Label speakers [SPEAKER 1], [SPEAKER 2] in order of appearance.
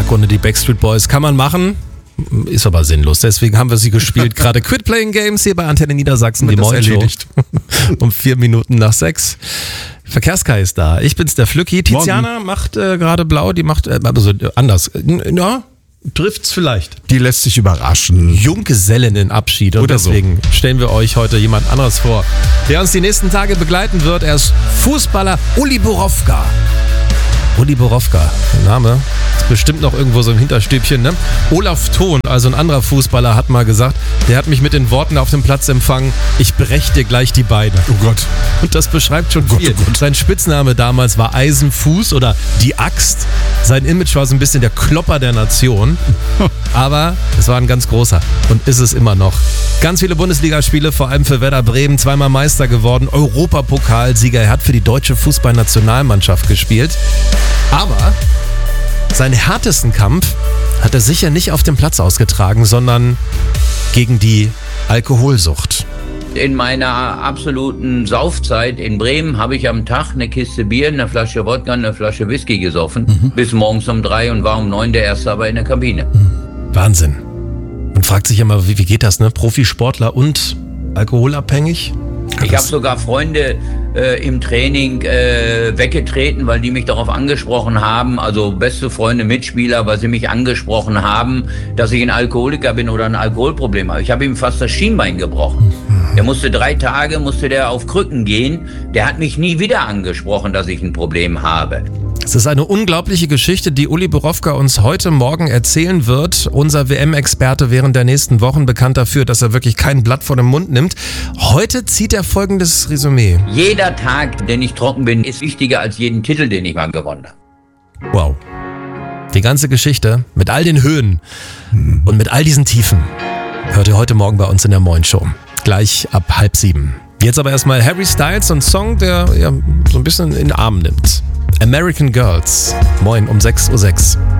[SPEAKER 1] Hintergrund die Backstreet Boys. Kann man machen, ist aber sinnlos. Deswegen haben wir sie gespielt. Gerade Quit Playing Games hier bei Antenne Niedersachsen, die Morgenshow. Um 4 Minuten nach 6. Verkehrskai ist da. Ich bin's, der Flücki. Tiziana macht gerade blau, die macht also anders. Ja, trifft's vielleicht.
[SPEAKER 2] Die lässt sich überraschen.
[SPEAKER 1] Junggesellinnenabschied. Und deswegen stellen wir euch heute jemand anderes vor, der uns die nächsten Tage begleiten wird. Er ist Fußballer Uli Borowka. Uli Borowka, der Name ist bestimmt noch irgendwo so im Hinterstübchen, ne? Olaf Thon, also ein anderer Fußballer, hat mal gesagt, der hat mich mit den Worten auf dem Platz empfangen, ich breche dir gleich die Beine.
[SPEAKER 2] Oh Gott.
[SPEAKER 1] Und das beschreibt schon viel. Oh Gott. Sein Spitzname damals war Eisenfuß oder die Axt. Sein Image war so ein bisschen der Klopper der Nation. Aber es war ein ganz großer und ist es immer noch. Ganz viele Bundesligaspiele, vor allem für Werder Bremen, zweimal Meister geworden, Europapokalsieger. Er hat für die deutsche Fußballnationalmannschaft gespielt. Aber seinen härtesten Kampf hat er sicher nicht auf dem Platz ausgetragen, sondern gegen die Alkoholsucht.
[SPEAKER 3] In meiner absoluten Saufzeit in Bremen habe ich am Tag eine Kiste Bier, eine Flasche Wodka, eine Flasche Whisky gesoffen, bis morgens um 3 und war um 9 der Erste aber in der Kabine.
[SPEAKER 1] Wahnsinn. Man fragt sich immer, wie geht das, ne? Profisportler und alkoholabhängig?
[SPEAKER 3] Ich habe sogar Freunde im Training weggetreten, weil die mich darauf angesprochen haben, also beste Freunde, Mitspieler, weil sie mich angesprochen haben, dass ich ein Alkoholiker bin oder ein Alkoholproblem habe. Ich habe ihm fast das Schienbein gebrochen. Der musste 3 Tage auf Krücken gehen. Der hat mich nie wieder angesprochen, dass ich ein Problem habe.
[SPEAKER 1] Es ist eine unglaubliche Geschichte, die Uli Borowka uns heute Morgen erzählen wird. Unser WM-Experte während der nächsten Wochen, bekannt dafür, dass er wirklich kein Blatt vor den Mund nimmt. Heute zieht er folgendes Resümee.
[SPEAKER 3] Jeder Tag, den ich trocken bin, ist wichtiger als jeden Titel, den ich mal gewonnen habe.
[SPEAKER 1] Wow. Die ganze Geschichte mit all den Höhen und mit all diesen Tiefen hört ihr heute Morgen bei uns in der Morgenshow. Gleich ab 6:30. Jetzt aber erstmal Harry Styles, ein Song, der ja so ein bisschen in den Arm nimmt. American Girls. Moin um 6:06 Uhr.